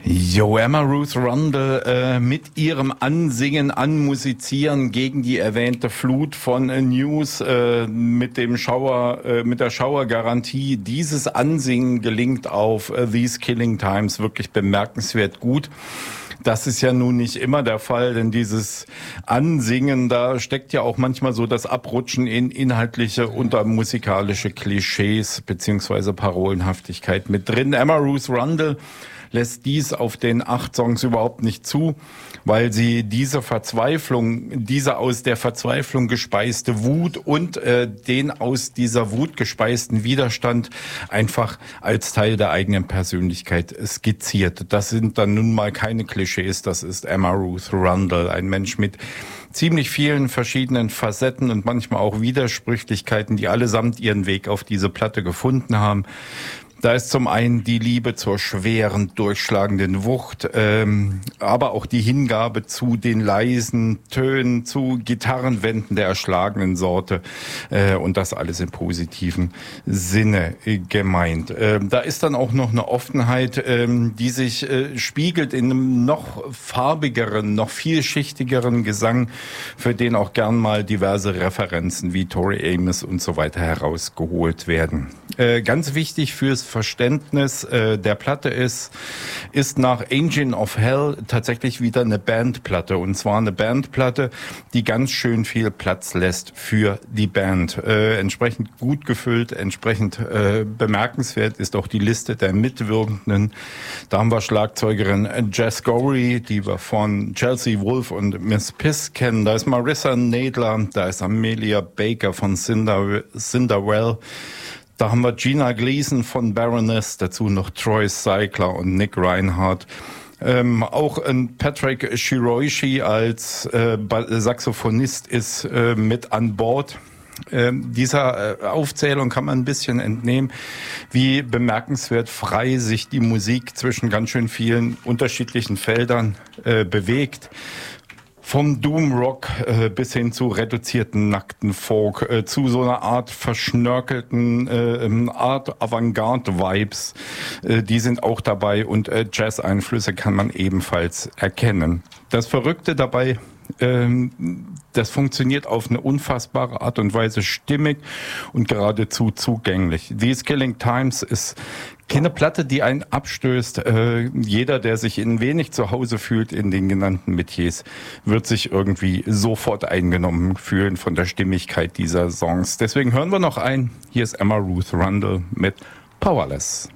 Jo, Emma Ruth Rundle mit ihrem Ansingen, Anmusizieren gegen die erwähnte Flut von News mit der Schauergarantie. Dieses Ansingen gelingt auf These Killing Times wirklich bemerkenswert gut. Das ist ja nun nicht immer der Fall, denn dieses Ansingen, da steckt ja auch manchmal so das Abrutschen in inhaltliche und musikalische Klischees beziehungsweise Parolenhaftigkeit mit drin. Emma Ruth Rundle lässt dies auf den 8 Songs überhaupt nicht zu, weil sie diese aus der Verzweiflung gespeiste Wut und den aus dieser Wut gespeisten Widerstand einfach als Teil der eigenen Persönlichkeit skizziert. Das sind dann nun mal keine Klischees, das ist Emma Ruth Rundle, ein Mensch mit ziemlich vielen verschiedenen Facetten und manchmal auch Widersprüchlichkeiten, die allesamt ihren Weg auf diese Platte gefunden haben. Da ist zum einen die Liebe zur schweren, durchschlagenden Wucht, aber auch die Hingabe zu den leisen Tönen, zu Gitarrenwänden der erschlagenen Sorte und das alles im positiven Sinne gemeint. Da ist dann auch noch eine Offenheit, die sich spiegelt in einem noch farbigeren, noch vielschichtigeren Gesang, für den auch gern mal diverse Referenzen wie Tori Amos und so weiter herausgeholt werden. Ganz wichtig fürs Verständnis der Platte ist nach Engine of Hell tatsächlich wieder eine Bandplatte. Und zwar eine Bandplatte, die ganz schön viel Platz lässt für die Band. Entsprechend gut gefüllt, entsprechend bemerkenswert ist auch die Liste der Mitwirkenden. Da haben wir Schlagzeugerin Jess Gorey, die wir von Chelsea Wolfe und Miss Piss kennen. Da ist Marissa Nadler, da ist Amelia Baker von Cinderwell. Da haben wir Gina Gleason von Baroness, dazu noch Troy Cycler und Nick Reinhardt. Auch ein Patrick Shiroishi als Saxophonist ist mit an Bord. Dieser Aufzählung kann man ein bisschen entnehmen, wie bemerkenswert frei sich die Musik zwischen ganz schön vielen unterschiedlichen Feldern bewegt. Vom Doom Rock bis hin zu reduzierten, nackten Folk, zu so einer Art verschnörkelten Art Avantgarde-Vibes, die sind auch dabei und Jazz-Einflüsse kann man ebenfalls erkennen. Das Verrückte dabei, das funktioniert auf eine unfassbare Art und Weise stimmig und geradezu zugänglich. These Killing Times ist keine Platte, die einen abstößt. Jeder, der sich ein wenig zu Hause fühlt in den genannten Metiers, wird sich irgendwie sofort eingenommen fühlen von der Stimmigkeit dieser Songs. Deswegen hören wir noch ein. Hier ist Emma Ruth Rundle mit Powerless.